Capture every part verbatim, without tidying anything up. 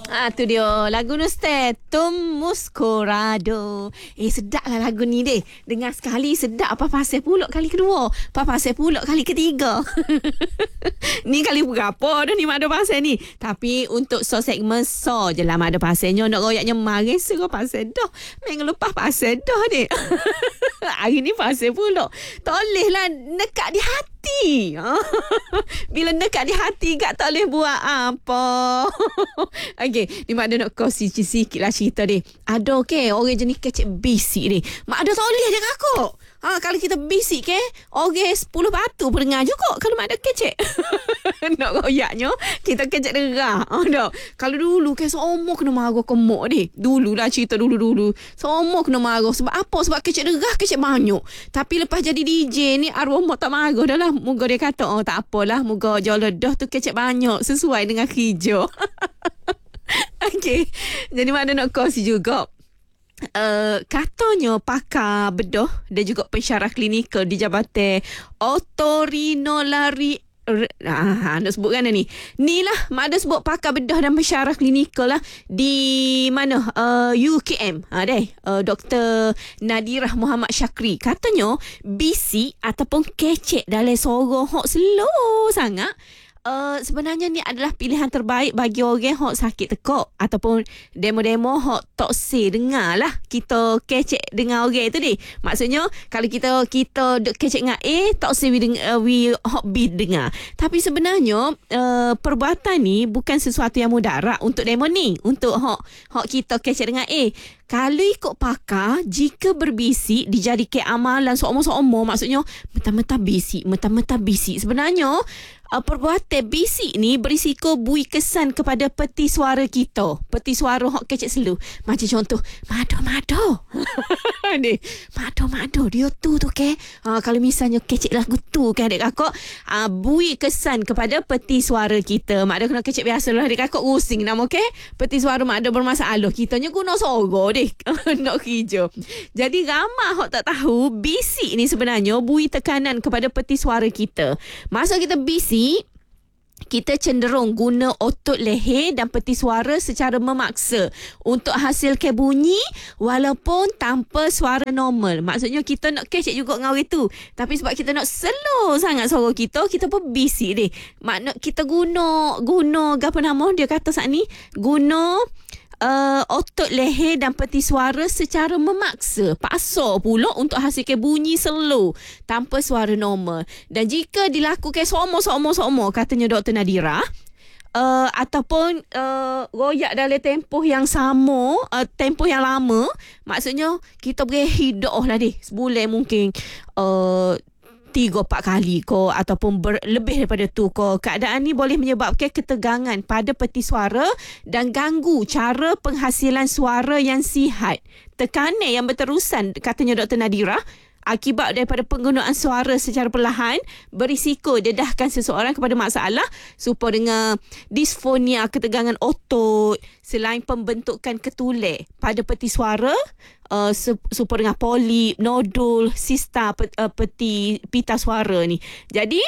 Ah, tu dia lagu Nuste Tum Muscorado. Eh, sedap lah lagu ni deh. Dengar sekali sedap. Apa pasal pulak kali kedua, apa pasal pulak kali ketiga. Ni kali berapa dah ni Mak Ada Pasal ni. Tapi untuk so segmen so je lah Mak Ada Pasalnya. Nak royaknya mari suruh pasal dah. Minggu lepas pasal dah dek. Hari ni pasal pulak. Toleh lah dekat di hati. Bila dekat di hati gak tak boleh buat apa. Okey, ni Mak Ada nak kongsi sikit lah cerita dia. Ada ke orang jenis kecek bisik dia. Mak Ada tak boleh je aku. Ha, kalau kita bisik ke, orang sepuluh batu pun dengar juga kalau Mak Ada kecek. Nak royaknya kita kecek derah. Ha, dah. Kalau dulu ke seumur kena marah kemuk dia. Dululah cerita dulu-dulu. Seumur kena marah sebab apa? Sebab kecek derah, kecek banyak. Tapi lepas jadi D J ni arwah mak tak marah dah lah. Moga dia kata, oh tak apalah, moga jolodah tu kecek banyak sesuai dengan kerja. Okey. Jadi Mak Ada nak kongsi juga. Uh, katanya pakar bedah dan juga pensyarah klinikal di Jabatan Otorinolaryngology. Ah, nak sebutkan ni. Ni lah Mak Ada sebut pakar bedah dan pensyarah klinikal lah di mana uh, U K M. Ha deh, uh, Doktor Nadirah Muhammad Syakri. Katanya bisik ataupun kecek dalam suara hok slow sangat. Uh, sebenarnya ni adalah pilihan terbaik bagi orang hok sakit tekak ataupun demo-demo hok tak say dengar lah kita kecek dengan orang tu ni. Maksudnya kalau kita kita duk kecek dengan A tak say we, uh, we hok B dengar. Tapi sebenarnya uh, perbuatan ni bukan sesuatu yang mudarat untuk demo ni, untuk hok hok kita kecek dengan A. Kalau ikut pakar, jika berbisik dijadikan amalan seumur-seumur, maksudnya mentah-mentah bisik, mentah-mentah bisik. Sebenarnya, uh, perbuatan bisik ni berisiko bui kesan kepada peti suara kita. Peti suara hok kecek selu. Macam contoh, mado-mado. Ni, mado-mado. Dia tu tu ke. Uh, kalau misalnya kecek lagu tu ke adik kakak, uh, bui kesan kepada peti suara kita. Mak Ada kena kecek biasa lah adik kakak rusing nama ke. Peti suara Mak Ada bermasalah. Kitanya guna sorok deh. Nak kerja. Jadi ramai hok tak tahu bisik ni sebenarnya bui tekanan kepada peti suara kita. Masa kita bisik, kita cenderung guna otot leher dan peti suara secara memaksa untuk hasilkan bunyi walaupun tanpa suara normal. Maksudnya kita nak kecek juga dengan orang tu. Tapi sebab kita nak slow sangat suara kita, kita pun bisik deh. Makna kita guna guna apa nama dia kata saat ni? Guna Uh, otot leher dan peti suara secara memaksa, paksa pula untuk hasilkan bunyi slow tanpa suara normal. Dan jika dilakukan seumur-seumur-seumur, katanya Doktor Nadira, uh, ataupun uh, royak dalam tempoh yang sama, uh, tempoh yang lama, maksudnya kita boleh hidup lah deh sebulan mungkin uh, tiga empat kali ko ataupun ber, lebih daripada tu ko. Keadaan ni boleh menyebabkan ketegangan pada peti suara dan ganggu cara penghasilan suara yang sihat. Tekanan yang berterusan, katanya Doktor Nadira, akibat daripada penggunaan suara secara perlahan berisiko dedahkan seseorang kepada masalah serupa dengan disfonia ketegangan otot, selain pembentukan ketular pada peti suara, uh, serupa dengan polip, nodul, sista peti, uh, peti pita suara ni. Jadi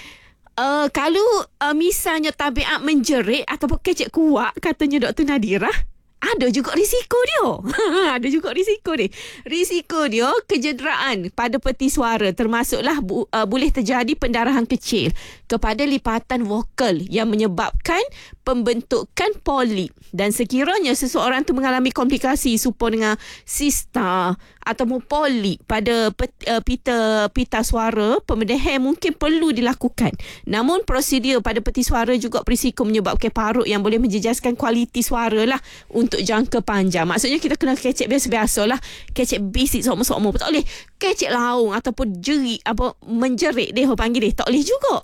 uh, kalau uh, misalnya tabiat menjerit ataupun kecek kuat, katanya Doktor Nadira, ada juga risiko dia. Ada juga risiko dia. Risiko dia kecederaan pada peti suara, termasuklah bu, uh, boleh terjadi pendarahan kecil kepada lipatan vokal yang menyebabkan pembentukan polip. Dan sekiranya seseorang tu mengalami komplikasi serupa dengan sista ataupun polip pada pet, uh, pita pita suara, pembedahan mungkin perlu dilakukan. Namun prosedur pada peti suara juga berisiko menyebabkan parut yang boleh menjejaskan kualiti suara lah untuk jangka panjang. Maksudnya kita kena kecek biasa-biasa lah. Kecek bisik seumur-seumur. Tak boleh kecek laung ataupun jerit apa menjerit dia orang panggil dia. Tak boleh juga.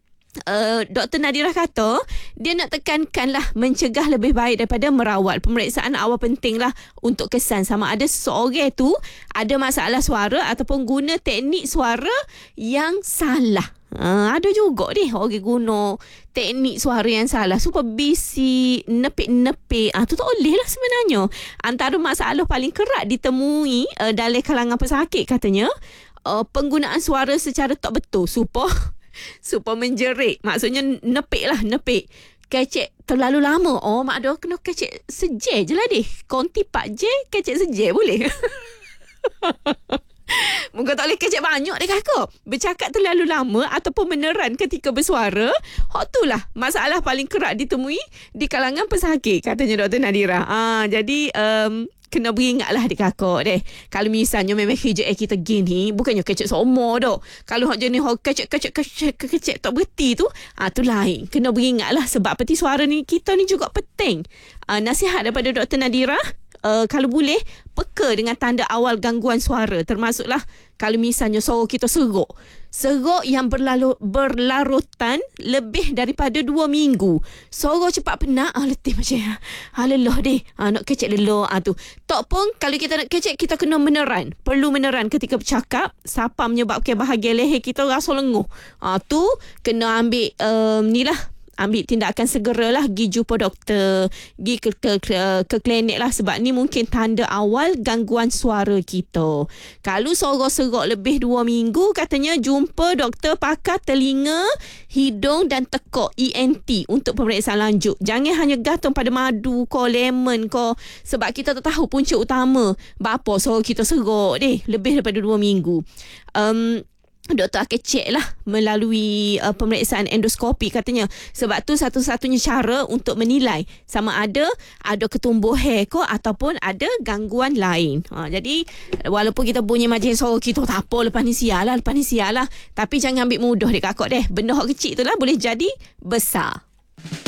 Uh, Doktor Nadira kata dia nak tekankanlah mencegah lebih baik daripada merawat. Pemeriksaan awal pentinglah untuk kesan sama ada seseorang tu ada masalah suara ataupun guna teknik suara yang salah. Uh, ada juga deh orang guna teknik suara yang salah supaya bisik, nepik-nepik. Ah, tu tak boleh lah sebenarnya. Antara masalah paling kerap ditemui uh, dalam kalangan pesakit, katanya uh, penggunaan suara secara tak betul supaya supaya menjerit. Maksudnya nepik lah, nepik. kecek terlalu lama. Oh, mak do kena kecek sejam je lah deh. Konti pak je, kecek sejam boleh. Muka tak boleh kecek banyak deh kakak. Bercakap terlalu lama ataupun meneran ketika bersuara, hak tu lah masalah paling kerap ditemui di kalangan pesakit, katanya Doktor Nadira. Ah, jadi um, kena beringatlah adik kakak deh. Kalau misalnya memang kerja eh kita gini, bukannya kecek semua dah. Kalau hak jenis hak kecek-kecek kecek kecek tak berhenti tu, ah tu lain. Kena beringatlah sebab peti suara ni kita ni juga penting. Ah, nasihat daripada Doktor Nadira, Uh, kalau boleh peka dengan tanda awal gangguan suara, termasuklah kalau misalnya suara kita seruk seruk yang berlalu, berlarutan lebih daripada dua minggu, suara cepat penat, ah, letih macam ah, lelah deh, ah, nak kecek lelah, ah, tu tak pun kalau kita nak kecek kita kena meneran, perlu meneran ketika bercakap, siapa menyebabkan bahagian leher kita rasa lenguh, ah, tu kena ambil um, ni lah, ambil tindakan segeralah, pergi jumpa doktor, pergi ke, ke, ke, ke klinik lah, sebab ni mungkin tanda awal gangguan suara kita. Kalau suara serok lebih dua minggu, katanya jumpa doktor pakar telinga, hidung dan tekak E N T untuk pemeriksaan lanjut. Jangan hanya gantung pada madu ko, lemon ko, sebab kita tak tahu punca utama berapa suara kita serok deh lebih daripada dua minggu. Um, Doktor akan cek lah melalui uh, pemeriksaan endoskopi, katanya. Sebab tu satu-satunya cara untuk menilai sama ada ada ketumbuhan ko ataupun ada gangguan lain. Ha, jadi walaupun kita bunyi macam suara kita tak apa, lepas ni sial lah, lepas ni sial lah. Tapi jangan ambil mudah dek kakak deh. Benda hak kecil tu lah boleh jadi besar.